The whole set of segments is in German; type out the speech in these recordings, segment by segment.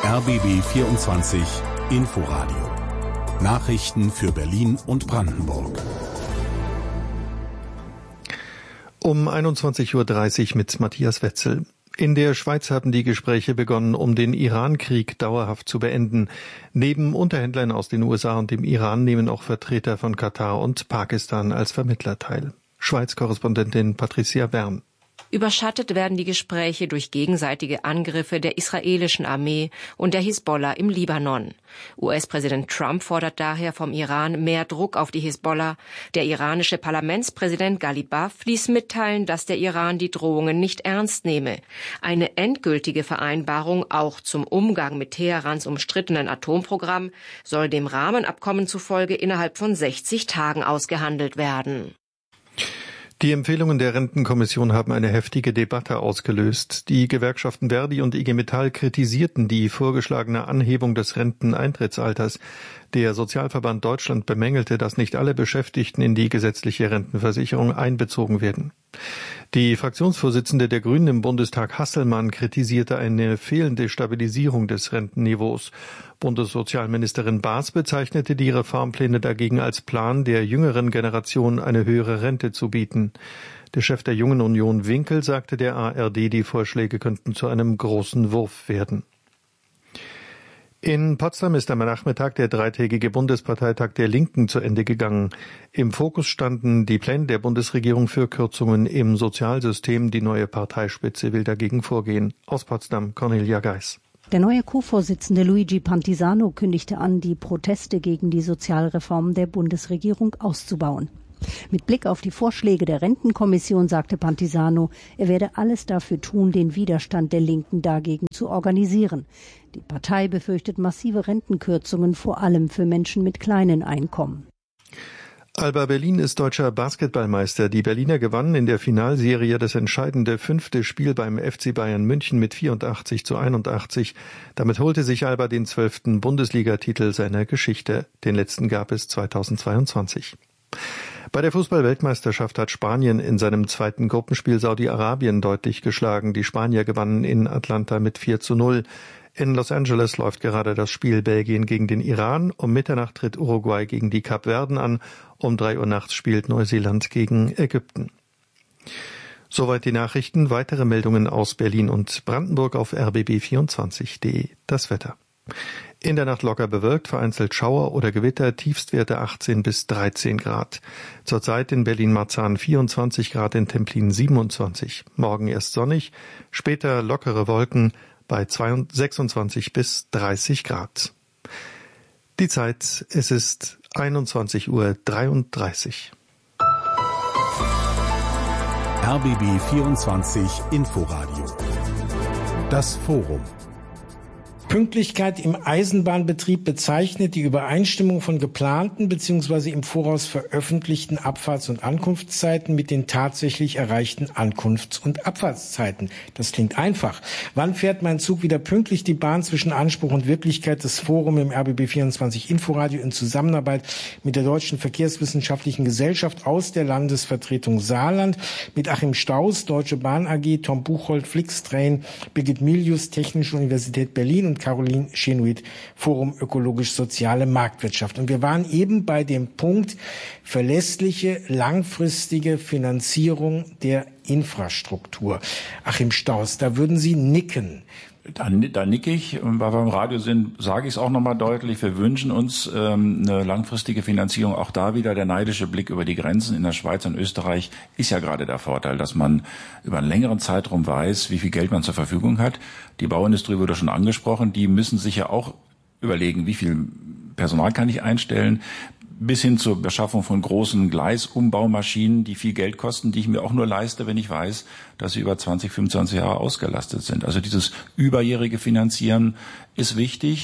RBB 24 Inforadio. Nachrichten für Berlin und Brandenburg. Um 21.30 Uhr mit Matthias Wetzel. In der Schweiz haben die Gespräche begonnen, um den Iran-Krieg dauerhaft zu beenden. Neben Unterhändlern aus den USA und dem Iran nehmen auch Vertreter von Katar und Pakistan als Vermittler teil. Schweiz-Korrespondentin Patricia Bern. Überschattet werden die Gespräche durch gegenseitige Angriffe der israelischen Armee und der Hisbollah im Libanon. US-Präsident Trump fordert daher vom Iran mehr Druck auf die Hisbollah. Der iranische Parlamentspräsident Ghalibaf ließ mitteilen, dass der Iran die Drohungen nicht ernst nehme. Eine endgültige Vereinbarung auch zum Umgang mit Teherans umstrittenen Atomprogramm soll dem Rahmenabkommen zufolge innerhalb von 60 Tagen ausgehandelt werden. Die Empfehlungen der Rentenkommission haben eine heftige Debatte ausgelöst. Die Gewerkschaften Verdi und IG Metall kritisierten die vorgeschlagene Anhebung des Renteneintrittsalters. Der Sozialverband Deutschland bemängelte, dass nicht alle Beschäftigten in die gesetzliche Rentenversicherung einbezogen werden. Die Fraktionsvorsitzende der Grünen im Bundestag Hasselmann kritisierte eine fehlende Stabilisierung des Rentenniveaus. Bundessozialministerin Baas bezeichnete die Reformpläne dagegen als Plan, der jüngeren Generation eine höhere Rente zu bieten. Der Chef der Jungen Union Winkel sagte der ARD, die Vorschläge könnten zu einem großen Wurf werden. In Potsdam ist am Nachmittag der dreitägige Bundesparteitag der Linken zu Ende gegangen. Im Fokus standen die Pläne der Bundesregierung für Kürzungen im Sozialsystem. Die neue Parteispitze will dagegen vorgehen. Aus Potsdam, Cornelia Geis. Der neue Co-Vorsitzende Luigi Pantisano kündigte an, die Proteste gegen die Sozialreformen der Bundesregierung auszubauen. Mit Blick auf die Vorschläge der Rentenkommission sagte Pantisano, er werde alles dafür tun, den Widerstand der Linken dagegen zu organisieren. Die Partei befürchtet massive Rentenkürzungen, vor allem für Menschen mit kleinen Einkommen. Alba Berlin ist deutscher Basketballmeister. Die Berliner gewannen in der Finalserie das entscheidende 5. Spiel beim FC Bayern München mit 84:81. Damit holte sich Alba den 12. Bundesligatitel seiner Geschichte. Den letzten gab es 2022. Bei der Fußball-Weltmeisterschaft hat Spanien in seinem zweiten Gruppenspiel Saudi-Arabien deutlich geschlagen. Die Spanier gewannen in Atlanta mit 4:0. In Los Angeles läuft gerade das Spiel Belgien gegen den Iran. Um Mitternacht tritt Uruguay gegen die Kapverden an. Um 3 Uhr nachts spielt Neuseeland gegen Ägypten. Soweit die Nachrichten. Weitere Meldungen aus Berlin und Brandenburg auf rbb24.de. Das Wetter. In der Nacht locker bewölkt, vereinzelt Schauer oder Gewitter, Tiefstwerte 18 bis 13 Grad. Zurzeit in Berlin-Marzahn 24 Grad, in Templin 27. Morgen erst sonnig, später lockere Wolken bei 26 bis 30 Grad. Die Zeit, es ist 21:33 Uhr. RBB 24 Inforadio. Das Forum. Pünktlichkeit im Eisenbahnbetrieb bezeichnet die Übereinstimmung von geplanten bzw. im Voraus veröffentlichten Abfahrts- und Ankunftszeiten mit den tatsächlich erreichten Ankunfts- und Abfahrtszeiten. Das klingt einfach. Wann fährt mein Zug wieder pünktlich die Bahn? Zwischen Anspruch und Wirklichkeit, das Forum im RBB24 Inforadio in Zusammenarbeit mit der Deutschen Verkehrswissenschaftlichen Gesellschaft aus der Landesvertretung Saarland, mit Achim Staus, Deutsche Bahn AG, Tom Buchholz, Flixtrain, Birgit Milius, Technische Universität Berlin und Caroline Chenuit, Forum Ökologisch-Soziale Marktwirtschaft. Und wir waren eben bei dem Punkt verlässliche, langfristige Finanzierung der Infrastruktur. Achim Staus, da würden Sie nicken. Da nicke ich, weil wir im Radio sind, sage ich es auch nochmal deutlich. Wir wünschen uns eine langfristige Finanzierung. Auch da wieder der neidische Blick über die Grenzen in der Schweiz und Österreich ist ja gerade der Vorteil, dass man über einen längeren Zeitraum weiß, wie viel Geld man zur Verfügung hat. Die Bauindustrie wurde schon angesprochen. Die müssen sich ja auch überlegen, wie viel Personal kann ich einstellen, bis hin zur Beschaffung von großen Gleisumbaumaschinen, die viel Geld kosten, die ich mir auch nur leiste, wenn ich weiß, dass sie über 20, 25 Jahre ausgelastet sind. Also dieses überjährige Finanzieren ist wichtig.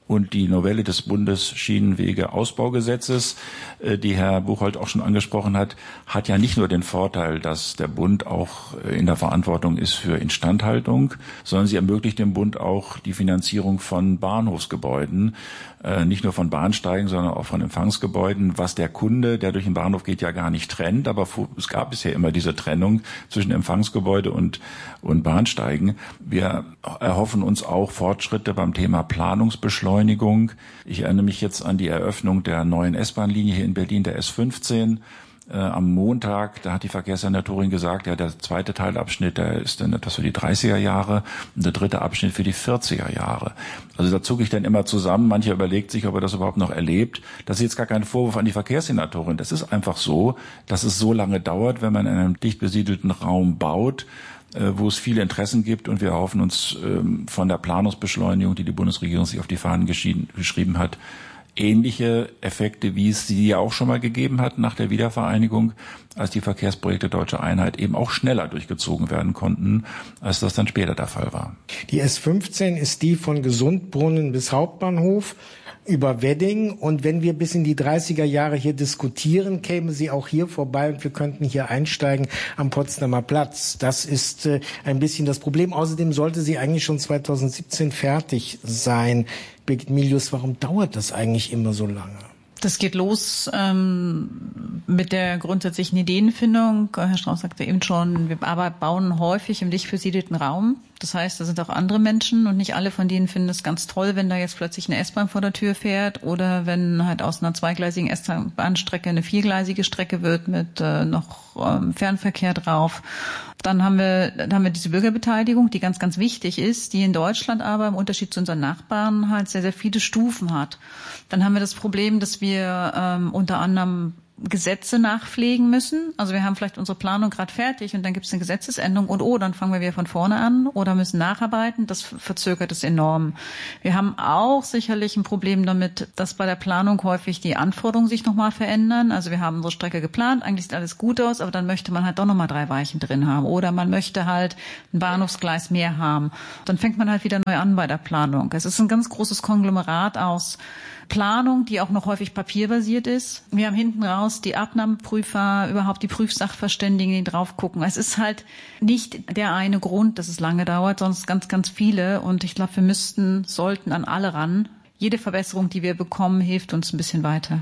Und die Novelle des Bundesschienenwege-Ausbaugesetzes, die Herr Buchholz auch schon angesprochen hat, hat ja nicht nur den Vorteil, dass der Bund auch in der Verantwortung ist für Instandhaltung, sondern sie ermöglicht dem Bund auch die Finanzierung von Bahnhofsgebäuden, nicht nur von Bahnsteigen, sondern auch von Empfangsgebäuden, was der Kunde, der durch den Bahnhof geht, ja gar nicht trennt. Aber es gab bisher immer diese Trennung zwischen Empfangsgebäude und Bahnsteigen. Wir erhoffen uns auch Fortschritte beim Thema Planungsbeschleunigung. Ich erinnere mich jetzt an die Eröffnung der neuen S-Bahn-Linie hier in Berlin, der S15. Am Montag, da hat die Verkehrssenatorin gesagt, ja, der zweite Teilabschnitt, der ist dann etwas für die 30er Jahre und der dritte Abschnitt für die 40er Jahre. Also da zucke ich dann immer zusammen. Mancher überlegt sich, ob er das überhaupt noch erlebt. Das ist jetzt gar kein Vorwurf an die Verkehrssenatorin. Das ist einfach so, dass es so lange dauert, wenn man in einem dicht besiedelten Raum baut, wo es viele Interessen gibt, und wir erhoffen uns von der Planungsbeschleunigung, die die Bundesregierung sich auf die Fahnen geschrieben hat, ähnliche Effekte, wie es sie ja auch schon mal gegeben hat nach der Wiedervereinigung, als die Verkehrsprojekte Deutsche Einheit eben auch schneller durchgezogen werden konnten, als das dann später der Fall war. Die S15 ist die von Gesundbrunnen bis Hauptbahnhof über Wedding, und wenn wir bis in die 30er Jahre hier diskutieren, käme sie auch hier vorbei und wir könnten hier einsteigen am Potsdamer Platz. Das ist ein bisschen das Problem. Außerdem sollte sie eigentlich schon 2017 fertig sein. Birgit Milius, warum dauert das eigentlich immer so lange? Das geht los mit der grundsätzlichen Ideenfindung. Herr Strauß sagte eben schon, wir bauen häufig im dicht besiedelten Raum. Das heißt, da sind auch andere Menschen und nicht alle von denen finden es ganz toll, wenn da jetzt plötzlich eine S-Bahn vor der Tür fährt oder wenn halt aus einer zweigleisigen S-Bahn-Strecke eine viergleisige Strecke wird mit noch Fernverkehr drauf. Dann haben wir diese Bürgerbeteiligung, die ganz, ganz wichtig ist, die in Deutschland aber im Unterschied zu unseren Nachbarn halt sehr, sehr viele Stufen hat. Dann haben wir das Problem, dass wir unter anderem Gesetze nachpflegen müssen. Also wir haben vielleicht unsere Planung gerade fertig und dann gibt es eine Gesetzesänderung und dann fangen wir wieder von vorne an oder müssen nacharbeiten. Das verzögert es enorm. Wir haben auch sicherlich ein Problem damit, dass bei der Planung häufig die Anforderungen sich nochmal verändern. Also wir haben unsere Strecke geplant, eigentlich sieht alles gut aus, aber dann möchte man halt doch nochmal 3 Weichen drin haben oder man möchte halt ein Bahnhofsgleis mehr haben. Dann fängt man halt wieder neu an bei der Planung. Es ist ein ganz großes Konglomerat aus Planung, die auch noch häufig papierbasiert ist. Wir haben hinten raus die Abnahmeprüfer, überhaupt die Prüfsachverständigen, die drauf gucken. Es ist halt nicht der eine Grund, dass es lange dauert, sondern ganz, ganz viele. Und ich glaube, wir sollten an alle ran. Jede Verbesserung, die wir bekommen, hilft uns ein bisschen weiter.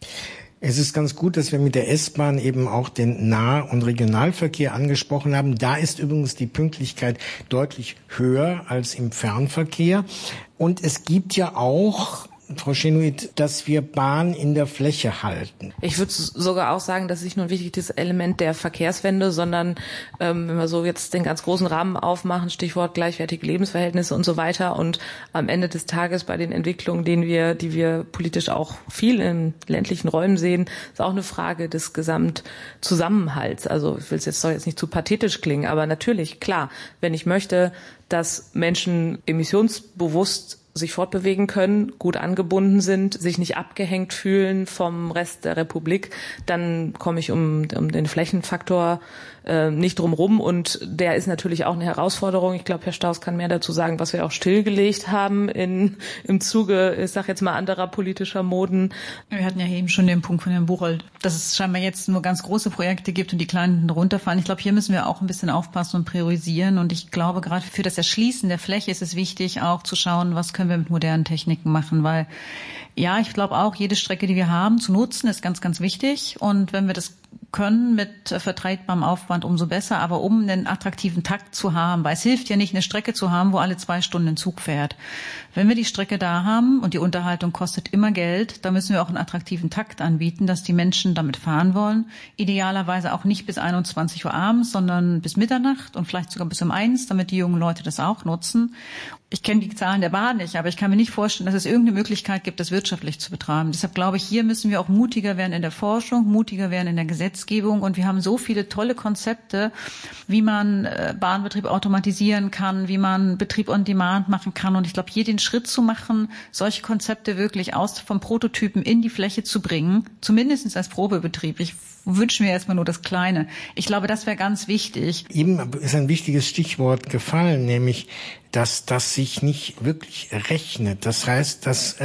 Es ist ganz gut, dass wir mit der S-Bahn eben auch den Nah- und Regionalverkehr angesprochen haben. Da ist übrigens die Pünktlichkeit deutlich höher als im Fernverkehr. Und es gibt ja auch, Frau Schenoid, dass wir Bahn in der Fläche halten. Ich würde sogar auch sagen, das ist nicht nur ein wichtiges Element der Verkehrswende, sondern wenn wir so jetzt den ganz großen Rahmen aufmachen, Stichwort gleichwertige Lebensverhältnisse und so weiter, und am Ende des Tages bei den Entwicklungen, die wir politisch auch viel in ländlichen Räumen sehen, ist auch eine Frage des Gesamtzusammenhalts. Also soll jetzt nicht zu pathetisch klingen, aber natürlich, klar, wenn ich möchte, dass Menschen emissionsbewusst sich fortbewegen können, gut angebunden sind, sich nicht abgehängt fühlen vom Rest der Republik, dann komme ich um den Flächenfaktor nicht drum rum, und der ist natürlich auch eine Herausforderung. Ich glaube, Herr Staus kann mehr dazu sagen, was wir auch stillgelegt haben im Zuge, ich sag jetzt mal, anderer politischer Moden. Wir hatten ja eben schon den Punkt von Herrn Buchholz, dass es scheinbar jetzt nur ganz große Projekte gibt und die kleinen runterfallen. Ich glaube, hier müssen wir auch ein bisschen aufpassen und priorisieren, und ich glaube, gerade für das Erschließen der Fläche ist es wichtig, auch zu schauen, was können wir mit modernen Techniken machen, weil ja, ich glaube auch, jede Strecke, die wir haben, zu nutzen, ist ganz, ganz wichtig, und wenn wir das können mit vertretbarem Aufwand, umso besser, aber um einen attraktiven Takt zu haben, weil es hilft ja nicht, eine Strecke zu haben, wo alle 2 Stunden ein Zug fährt. Wenn wir die Strecke da haben und die Unterhaltung kostet immer Geld, dann müssen wir auch einen attraktiven Takt anbieten, dass die Menschen damit fahren wollen. Idealerweise auch nicht bis 21 Uhr abends, sondern bis Mitternacht und vielleicht sogar bis um 1, damit die jungen Leute das auch nutzen. Ich kenne die Zahlen der Bahn nicht, aber ich kann mir nicht vorstellen, dass es irgendeine Möglichkeit gibt, das wirtschaftlich zu betreiben. Deshalb glaube ich, hier müssen wir auch mutiger werden in der Forschung, mutiger werden in der Gesetzgebung Gesetzgebung und wir haben so viele tolle Konzepte, wie man Bahnbetrieb automatisieren kann, wie man Betrieb on Demand machen kann. Und ich glaube, hier den Schritt zu machen, solche Konzepte wirklich vom Prototypen in die Fläche zu bringen, zumindest als Probebetrieb. Ich wünsche mir erstmal nur das Kleine. Ich glaube, das wäre ganz wichtig. Eben ist ein wichtiges Stichwort gefallen, nämlich, dass das sich nicht wirklich rechnet. Das heißt, dass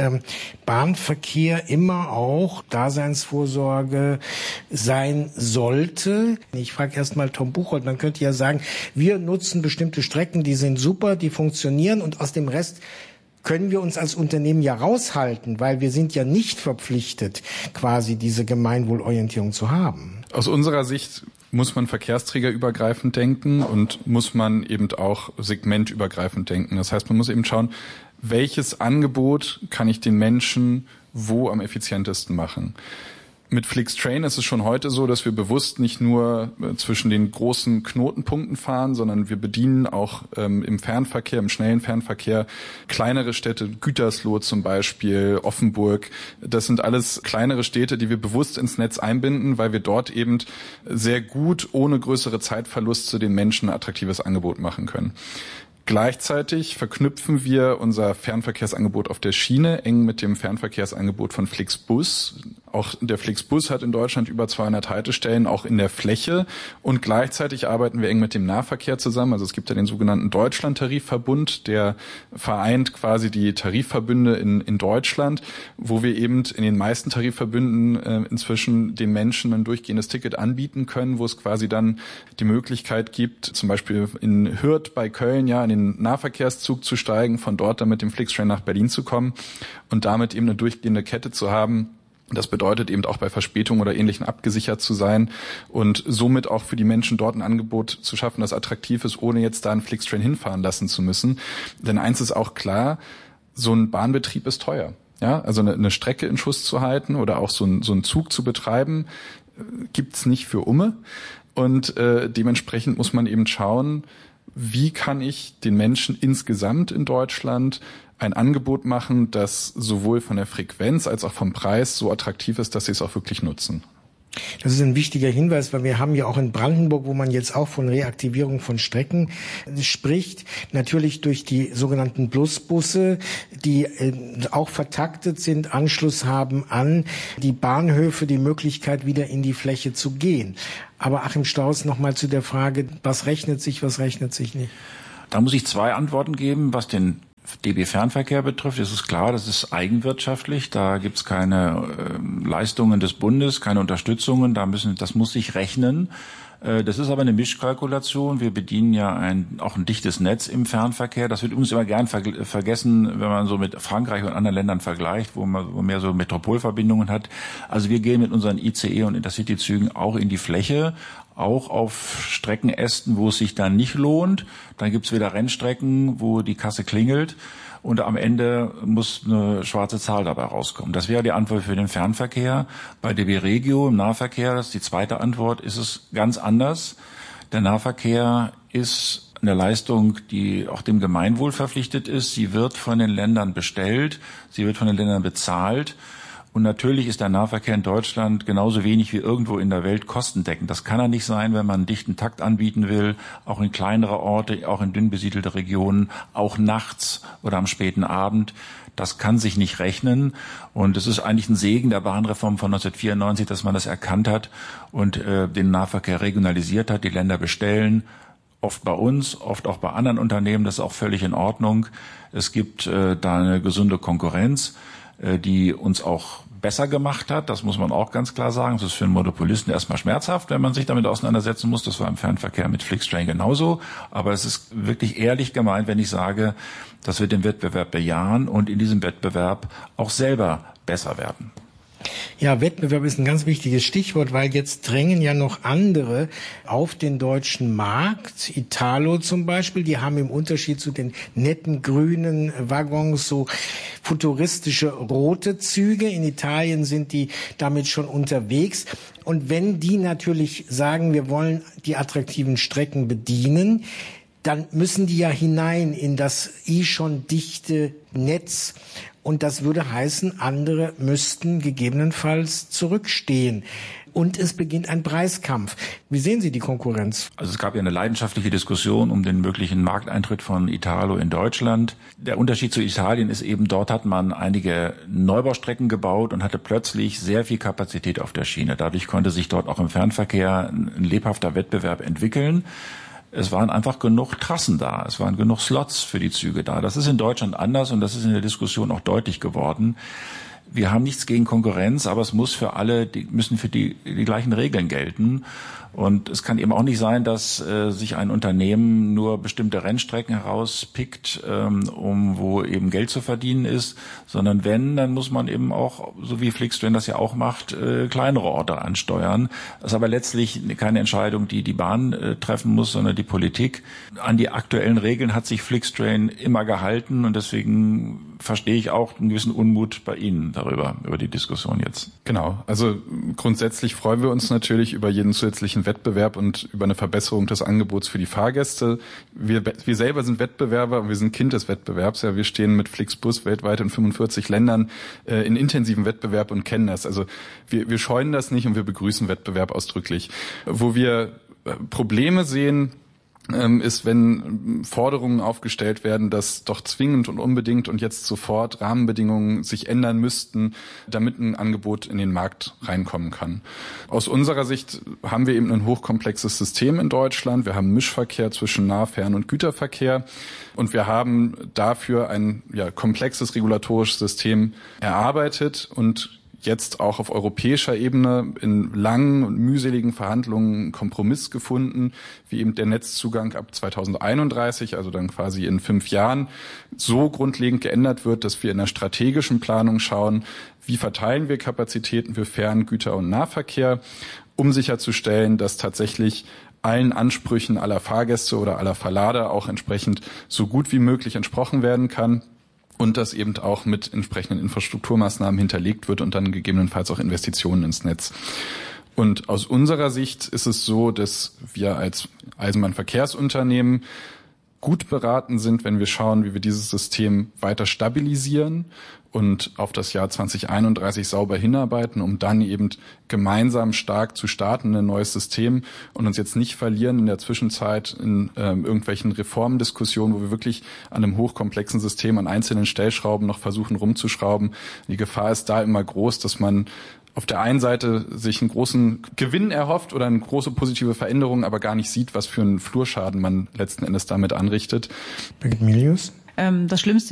Bahnverkehr immer auch Daseinsvorsorge sein sollte. Ich frage erst mal Tom Buchholz, man könnte ja sagen, wir nutzen bestimmte Strecken, die sind super, die funktionieren und aus dem Rest können wir uns als Unternehmen ja raushalten, weil wir sind ja nicht verpflichtet, quasi diese Gemeinwohlorientierung zu haben. Aus unserer Sicht muss man verkehrsträgerübergreifend denken und muss man eben auch segmentübergreifend denken. Das heißt, man muss eben schauen, welches Angebot kann ich den Menschen wo am effizientesten machen. Mit Flixtrain ist es schon heute so, dass wir bewusst nicht nur zwischen den großen Knotenpunkten fahren, sondern wir bedienen auch im Fernverkehr, im schnellen Fernverkehr kleinere Städte, Gütersloh zum Beispiel, Offenburg. Das sind alles kleinere Städte, die wir bewusst ins Netz einbinden, weil wir dort eben sehr gut, ohne größere Zeitverluste den Menschen ein attraktives Angebot machen können. Gleichzeitig verknüpfen wir unser Fernverkehrsangebot auf der Schiene eng mit dem Fernverkehrsangebot von Flixbus. Auch der Flixbus hat in Deutschland über 200 Haltestellen, auch in der Fläche. Und gleichzeitig arbeiten wir eng mit dem Nahverkehr zusammen. Also es gibt ja den sogenannten Deutschland-Tarifverbund, der vereint quasi die Tarifverbünde in Deutschland, wo wir eben in den meisten Tarifverbünden inzwischen den Menschen ein durchgehendes Ticket anbieten können, wo es quasi dann die Möglichkeit gibt, zum Beispiel in Hürth bei Köln ja in den Nahverkehrszug zu steigen, von dort dann mit dem Flixtrain nach Berlin zu kommen und damit eben eine durchgehende Kette zu haben. Das bedeutet eben auch bei Verspätungen oder Ähnlichem abgesichert zu sein und somit auch für die Menschen dort ein Angebot zu schaffen, das attraktiv ist, ohne jetzt da einen Flixtrain hinfahren lassen zu müssen. Denn eins ist auch klar, so ein Bahnbetrieb ist teuer. Ja, also eine Strecke in Schuss zu halten oder auch so einen Zug zu betreiben, gibt's nicht für Umme. Und dementsprechend muss man eben schauen, wie kann ich den Menschen insgesamt in Deutschland ein Angebot machen, das sowohl von der Frequenz als auch vom Preis so attraktiv ist, dass sie es auch wirklich nutzen. Das ist ein wichtiger Hinweis, weil wir haben ja auch in Brandenburg, wo man jetzt auch von Reaktivierung von Strecken spricht, natürlich durch die sogenannten Plusbusse, die auch vertaktet sind, Anschluss haben an die Bahnhöfe, die Möglichkeit, wieder in die Fläche zu gehen. Aber Achim Strauß, nochmal zu der Frage, was rechnet sich nicht? Da muss ich zwei Antworten geben, was den DB Fernverkehr betrifft. Es ist klar, das ist eigenwirtschaftlich. Da gibt's keine Leistungen des Bundes, keine Unterstützungen. Das muss sich rechnen. Das ist aber eine Mischkalkulation. Wir bedienen ja auch ein dichtes Netz im Fernverkehr. Das wird übrigens immer gern vergessen, wenn man so mit Frankreich und anderen Ländern vergleicht, wo man mehr so Metropolverbindungen hat. Also wir gehen mit unseren ICE und Intercity-Zügen auch in die Fläche, auch auf Streckenästen, wo es sich dann nicht lohnt. Dann gibt's wieder Rennstrecken, wo die Kasse klingelt. Und am Ende muss eine schwarze Zahl dabei rauskommen. Das wäre die Antwort für den Fernverkehr. Bei DB Regio im Nahverkehr, das ist die zweite Antwort, ist es ganz anders. Der Nahverkehr ist eine Leistung, die auch dem Gemeinwohl verpflichtet ist. Sie wird von den Ländern bestellt, sie wird von den Ländern bezahlt. Und natürlich ist der Nahverkehr in Deutschland genauso wenig wie irgendwo in der Welt kostendeckend. Das kann er nicht sein, wenn man einen dichten Takt anbieten will, auch in kleinere Orte, auch in dünn besiedelte Regionen, auch nachts oder am späten Abend. Das kann sich nicht rechnen. Und es ist eigentlich ein Segen der Bahnreform von 1994, dass man das erkannt hat und den Nahverkehr regionalisiert hat. Die Länder bestellen, oft bei uns, oft auch bei anderen Unternehmen. Das ist auch völlig in Ordnung. Es gibt da eine gesunde Konkurrenz, die uns auch besser gemacht hat. Das muss man auch ganz klar sagen. Das ist für einen Monopolisten erstmal schmerzhaft, wenn man sich damit auseinandersetzen muss. Das war im Fernverkehr mit Flixtrain genauso. Aber es ist wirklich ehrlich gemeint, wenn ich sage, dass wir den Wettbewerb bejahen und in diesem Wettbewerb auch selber besser werden. Ja, Wettbewerb ist ein ganz wichtiges Stichwort, weil jetzt drängen ja noch andere auf den deutschen Markt. Italo zum Beispiel, die haben im Unterschied zu den netten grünen Waggons so futuristische rote Züge. In Italien sind die damit schon unterwegs. Und wenn die natürlich sagen, wir wollen die attraktiven Strecken bedienen, dann müssen die ja hinein in das schon dichte Netz. Und das würde heißen, andere müssten gegebenenfalls zurückstehen. Und es beginnt ein Preiskampf. Wie sehen Sie die Konkurrenz? Also es gab ja eine leidenschaftliche Diskussion um den möglichen Markteintritt von Italo in Deutschland. Der Unterschied zu Italien ist eben, dort hat man einige Neubaustrecken gebaut und hatte plötzlich sehr viel Kapazität auf der Schiene. Dadurch konnte sich dort auch im Fernverkehr ein lebhafter Wettbewerb entwickeln. Es waren einfach genug Trassen da, es waren genug Slots für die Züge da. Das ist in Deutschland anders und das ist in der Diskussion auch deutlich geworden. Wir haben nichts gegen Konkurrenz, aber es muss für alle, müssen für die gleichen Regeln gelten. Und es kann eben auch nicht sein, dass sich ein Unternehmen nur bestimmte Rennstrecken herauspickt, wo eben Geld zu verdienen ist, sondern dann muss man eben auch, so wie Flixtrain das ja auch macht, kleinere Orte ansteuern. Das ist aber letztlich keine Entscheidung, die Bahn treffen muss, sondern die Politik. An die aktuellen Regeln hat sich Flixtrain immer gehalten und deswegen verstehe ich auch einen gewissen Unmut bei Ihnen über die Diskussion jetzt. Genau, also grundsätzlich freuen wir uns natürlich über jeden zusätzlichen Wettbewerb und über eine Verbesserung des Angebots für die Fahrgäste. Wir selber sind Wettbewerber und wir sind Kind des Wettbewerbs. Ja, wir stehen mit Flixbus weltweit in 45 Ländern in intensivem Wettbewerb und kennen das. Also wir scheuen das nicht und wir begrüßen Wettbewerb ausdrücklich. Wo wir Probleme sehen, ist, wenn Forderungen aufgestellt werden, dass doch zwingend und unbedingt und jetzt sofort Rahmenbedingungen sich ändern müssten, damit ein Angebot in den Markt reinkommen kann. Aus unserer Sicht haben wir eben ein hochkomplexes System in Deutschland. Wir haben Mischverkehr zwischen Nah-, Fern- und Güterverkehr und wir haben dafür ein komplexes regulatorisches System erarbeitet und jetzt auch auf europäischer Ebene in langen und mühseligen Verhandlungen einen Kompromiss gefunden, wie eben der Netzzugang ab 2031, also dann quasi in 5 Jahren, so grundlegend geändert wird, dass wir in der strategischen Planung schauen, wie verteilen wir Kapazitäten für Fern-, Güter- und Nahverkehr, um sicherzustellen, dass tatsächlich allen Ansprüchen aller Fahrgäste oder aller Verlader auch entsprechend so gut wie möglich entsprochen werden kann. Und das eben auch mit entsprechenden Infrastrukturmaßnahmen hinterlegt wird und dann gegebenenfalls auch Investitionen ins Netz. Und aus unserer Sicht ist es so, dass wir als Eisenbahnverkehrsunternehmen gut beraten sind, wenn wir schauen, wie wir dieses System weiter stabilisieren und auf das Jahr 2031 sauber hinarbeiten, um dann eben gemeinsam stark zu starten in ein neues System und uns jetzt nicht verlieren in der Zwischenzeit in irgendwelchen Reformdiskussionen, wo wir wirklich an einem hochkomplexen System an einzelnen Stellschrauben noch versuchen rumzuschrauben. Die Gefahr ist da immer groß, dass man auf der einen Seite sich einen großen Gewinn erhofft oder eine große positive Veränderung, aber gar nicht sieht, was für einen Flurschaden man letzten Endes damit anrichtet. Birgit Milius? Das Schlimmste